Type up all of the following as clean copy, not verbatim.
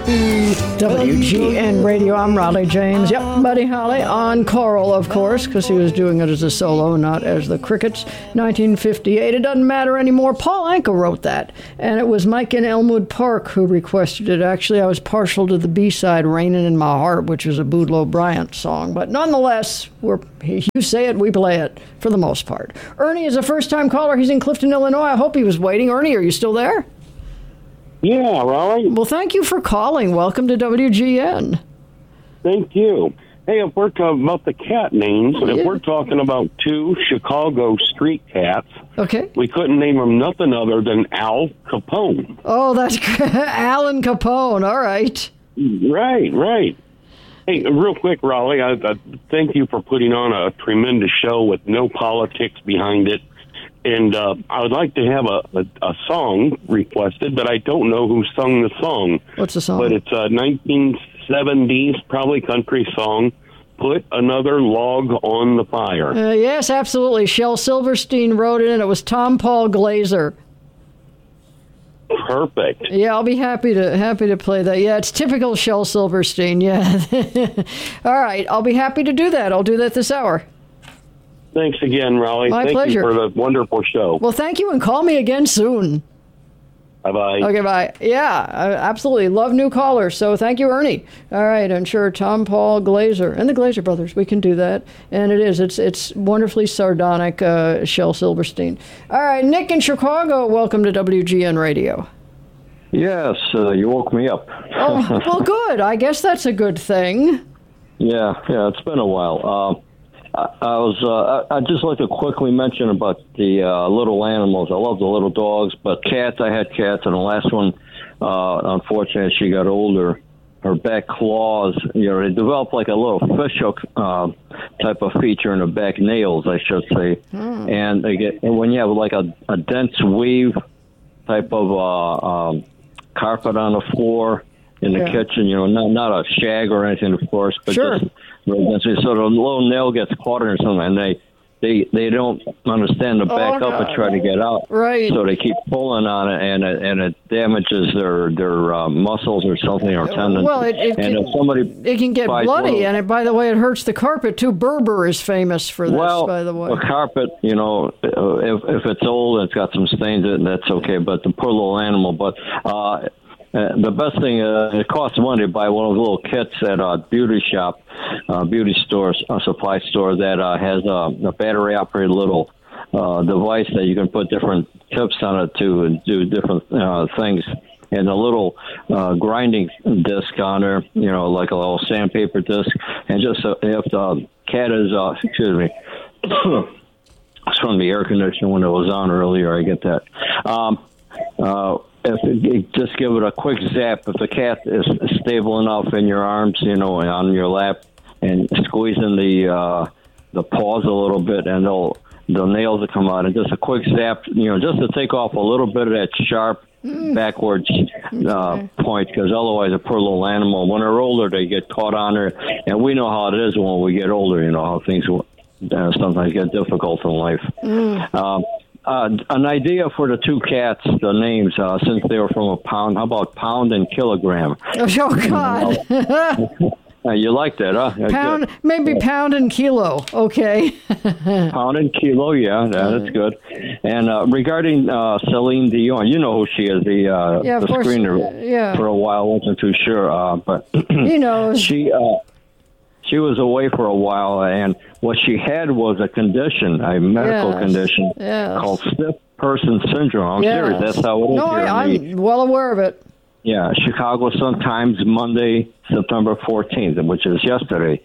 WGN Radio, I'm Raleigh James. Yep, Buddy Holly on choral, of course, because he was doing it as a solo, not as the Crickets. 1958, it doesn't matter anymore. Paul Anka wrote that, and it was Mike in Elmwood Park who requested it. Actually, I was partial to the B-side, Raining in My Heart, which is a Boudleaux Bryant song, but nonetheless, you say it, we play it, for the most part. Ernie is a first-time caller. He's in Clifton, Illinois. I hope he was waiting. Ernie, are you still there? Yeah, Raleigh. Well, thank you for calling. Welcome to WGN. Thank you. Hey, if we're talking about the cat names, if we're talking about two Chicago street cats, okay, we couldn't name them nothing other than Al Capone. Oh, that's Alan Capone. All right. Right. Hey, real quick, Raleigh, I thank you for putting on a tremendous show with no politics behind it. And I would like to have a song requested, but I don't know who sung the song. What's the song? But it's a 1970s, probably country song, Put Another Log on the Fire. Yes, absolutely. Shel Silverstein wrote it, and it was Tom Paul Glaser. Perfect. Yeah, I'll be happy to play that. Yeah, it's typical Shel Silverstein, yeah. All right, I'll be happy to do that. I'll do that this hour. Thanks again, Raleigh. My Thank pleasure. you for the wonderful show. Well, thank you, and call me again soon. Bye-bye. Okay, bye. Yeah, absolutely. Love new callers, so thank you, Ernie. All right, and sure, Tom Paul Glaser and the Glaser Brothers, we can do that. And it's wonderfully sardonic, Shel Silverstein. All right, Nick in Chicago, welcome to WGN Radio. Yes, you woke me up. Oh, well, good. I guess that's a good thing. Yeah, it's been a while. I'd just like to quickly mention about the little animals. I love the little dogs, but cats, I had cats, and the last one, unfortunately, she got older. Her back claws, they develop like a little fish hook type of feature in the back nails, I should say. And when you have like a dense weave type of carpet on the floor in the kitchen, not a shag or anything, of course, but just so the little nail gets caught in or something, and they don't understand to back up and try to get out. Right. So they keep pulling on it, and it damages their muscles or something, or tendons. Well, it can get bloody, and by the way, it hurts the carpet too. Berber is famous for this, by the way. Well, the carpet, if it's old and it's got some stains in it, that's okay. But the poor little animal, the best thing, it costs money to buy one of those little kits at a beauty shop, beauty store, a supply store that has a battery-operated little device that you can put different tips on it to do different things. And a little grinding disc on there, like a little sandpaper disc. And just if the cat is, it's from the air conditioner when it was on earlier, I get that. Just give it a quick zap. If the cat is stable enough in your arms, on your lap, and squeezing the paws a little bit, and the nails will come out. And just a quick zap, just to take off a little bit of that sharp backwards point, because otherwise a poor little animal, when they're older, they get caught on there. And we know how it is when we get older, how things sometimes get difficult in life. An idea for the two cats, the names, since they were from a pound. How about Pound and Kilogram? Oh, God. You like that, huh? Pound, maybe Pound and Kilo. Okay. Pound and Kilo, yeah, that's good. And regarding Celine Dion, you know who she is, the screener for a while. Wasn't too sure, but he knows. She was away for a while, and what she had was a condition, a medical condition called stiff person syndrome. I'm serious. That's how it is. No, I'm well aware of it. Yeah, Chicago Sun-Times, Monday, September 14th, which is yesterday.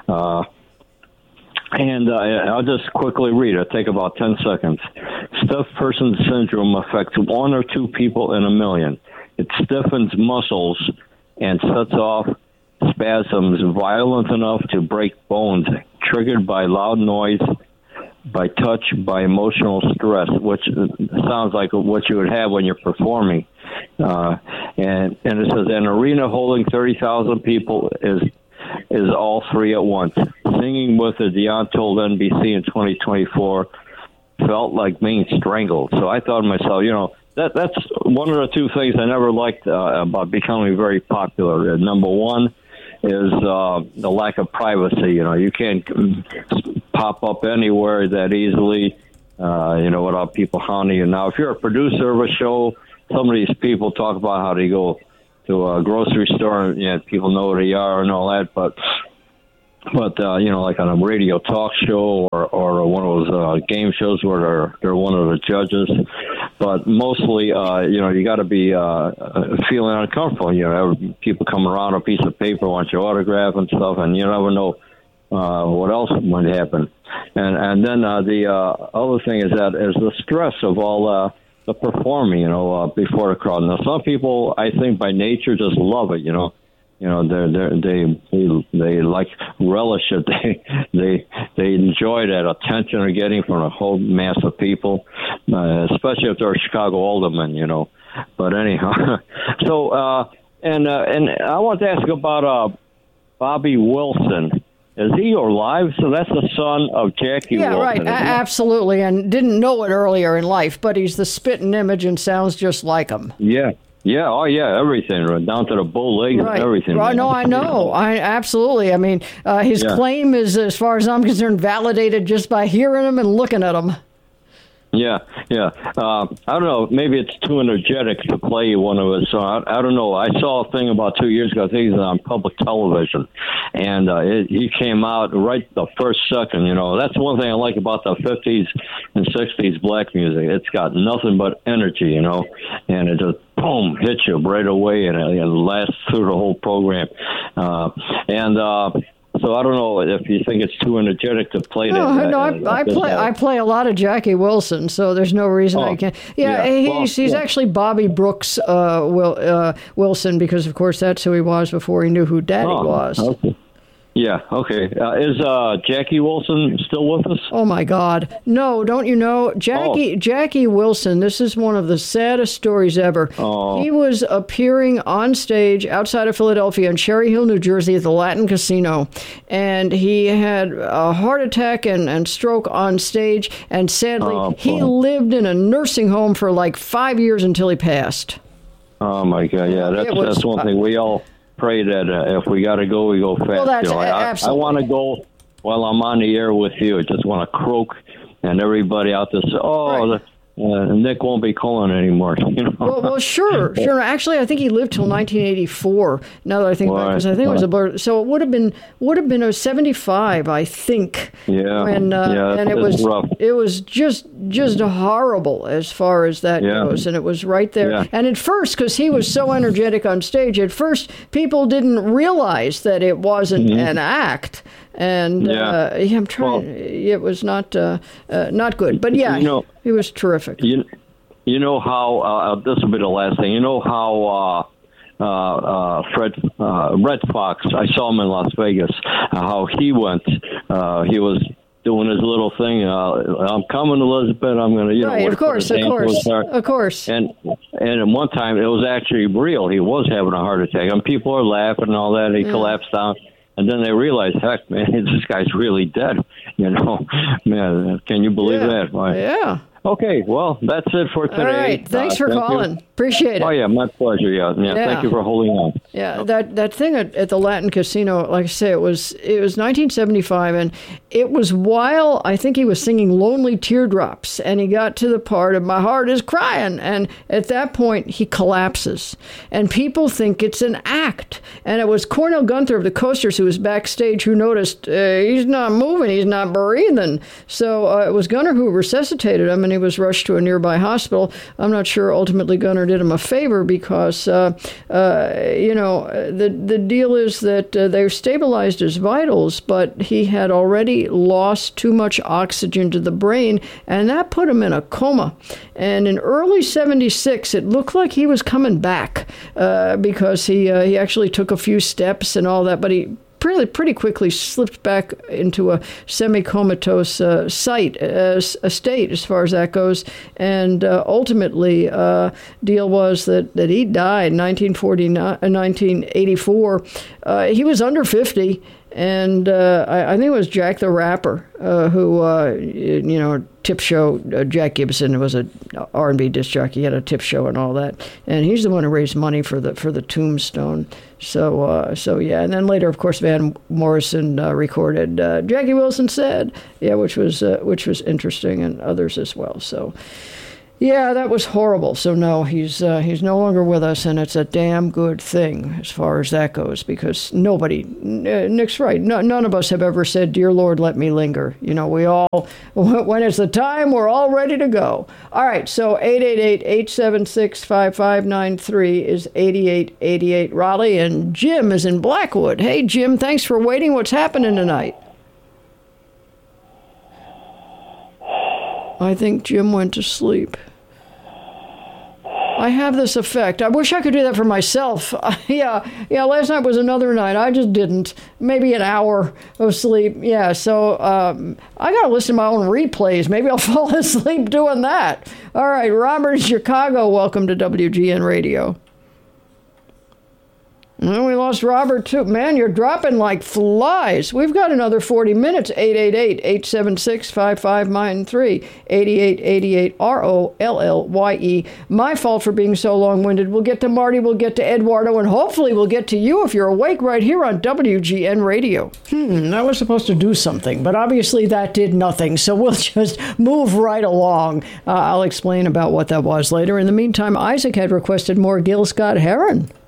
And I'll just quickly read. It'll take about 10 seconds. Stiff person syndrome affects 1 or 2 people in a million. It stiffens muscles and sets off spasms violent enough to break bones, triggered by loud noise, by touch, by emotional stress, which sounds like what you would have when you're performing. And it says an arena holding 30,000 people is all three at once. Singing with the Dion told NBC in 2024 felt like being strangled. So I thought to myself, that's one of the two things I never liked about becoming very popular. Number one is the lack of privacy. You can't pop up anywhere that easily, without people hounding you. Now, if you're a producer of a show, some of these people talk about how they go to a grocery store and people know who they are and all that, but like on a radio talk show or one of those game shows where they're one of the judges. But mostly, you got to be feeling uncomfortable. People come around a piece of paper, want your autograph and stuff, and you never know what else might happen. And then the other thing is the stress of all the performing, before the crowd. Now, some people, I think, by nature, just love it. They like relish it. They enjoy that attention they're getting from a whole mass of people, especially if they're Chicago aldermen, But anyhow, so and I want to ask about Bobby Wilson. Is he alive? So that's the son of Jackie Wilson. Yeah, right. Absolutely. And didn't know it earlier in life, but he's the spitting image and sounds just like him. Yeah. Yeah, oh yeah, everything, down to the bow legs and everything. Right, no, I know. Absolutely. I mean, his claim is, as far as I'm concerned, validated just by hearing him and looking at him. Yeah. I don't know. Maybe it's too energetic to play one of his songs. I don't know. I saw a thing about 2 years ago. I think it was on public television, and he came out right the first second. That's one thing I like about the 50s and 60s black music. It's got nothing but energy, and it just boom hits you right away, and it lasts through the whole program. So I don't know if you think it's too energetic to play that. No, I play a lot of Jackie Wilson, so there's no reason I can't. Yeah, he's actually Bobby Brooks Wilson, because of course that's who he was before he knew who Daddy was. Okay. Yeah, okay. Is Jackie Wilson still with us? Oh, my God. No, don't you know? Jackie Wilson, this is one of the saddest stories ever. Oh. He was appearing on stage outside of Philadelphia in Cherry Hill, New Jersey at the Latin Casino, and he had a heart attack and stroke on stage, and sadly, he lived in a nursing home for like 5 years until he passed. Oh, my God, yeah, that's one thing we all pray that if we got to go, we go fast. Well, that's absolutely. I want to go while I'm on the air with you. I just want to croak, and everybody out there say, Nick won't be calling anymore. Well, sure. Actually, I think he lived till 1984. Now that I think about it, because I think it was a blur. So it would have been 75, I think. Yeah. And it was rough. It was just horrible as far as that goes, and it was right there. Yeah. And at first, because he was so energetic on stage, at first people didn't realize that it wasn't an act. And I'm trying. It was not good, but he was terrific. You know how this will be the last thing. You know how Red Fox. I saw him in Las Vegas. How he went. He was doing his little thing. I'm coming, Elizabeth. I'm going to, right. Of course. And at one time it was actually real. He was having a heart attack, and people are laughing and all that. He collapsed down. And then they realized, heck, man, this guy's really dead. Man, can you believe that? Right. Yeah. Okay, well, that's it for today. All right, thanks for calling. Appreciate it. Oh, yeah, my pleasure. Yeah. Thank you for holding on. Yeah, that thing at the Latin Casino, like I say, it was 1975, and it was while I think he was singing Lonely Teardrops, and he got to the part of My Heart Is Crying, and at that point, he collapses, and people think it's an act, and it was Cornell Gunther of the Coasters who was backstage who noticed he's not moving, he's not breathing, so it was Gunter who resuscitated him, and he was rushed to a nearby hospital. I'm not sure ultimately Gunter did him a favor because, the deal is that they stabilized his vitals, but he had already lost too much oxygen to the brain, and that put him in a coma. And in early 76, it looked like he was coming back because he actually took a few steps and all that, but he pretty quickly slipped back into a semi-comatose state as far as that goes. And ultimately, deal was that he died in 1984. He was under 50. And I think it was Jack the Rapper who, tip show. Jack Gibson was a R&B disc jockey. He had a tip show and all that. And he's the one who raised money for the tombstone. So yeah. And then later, of course, Van Morrison recorded Jackie Wilson Said, which was interesting, and others as well. So. Yeah, that was horrible. So no, he's no longer with us, and it's a damn good thing as far as that goes, because nobody, Nick's right, none of us have ever said, "Dear Lord, let me linger." We all, when it's the time, we're all ready to go. All right, so 888-876-5593 is 8888 Raleigh, and Jim is in Blackwood. Hey, Jim, thanks for waiting. What's happening tonight? I think Jim went to sleep. I have this effect. I wish I could do that for myself. Yeah, last night was another night. I just didn't. Maybe an hour of sleep. Yeah, so I got to listen to my own replays. Maybe I'll fall asleep doing that. All right, Robert in Chicago, welcome to WGN Radio. And we lost Robert, too. Man, you're dropping like flies. We've got another 40 minutes. 888-876-5593. 8888 ROLLYE. My fault for being so long-winded. We'll get to Marty, we'll get to Eduardo, and hopefully we'll get to you if you're awake right here on WGN Radio. I was supposed to do something, but obviously that did nothing, so we'll just move right along. I'll explain about what that was later. In the meantime, Isaac had requested more Gil Scott-Heron.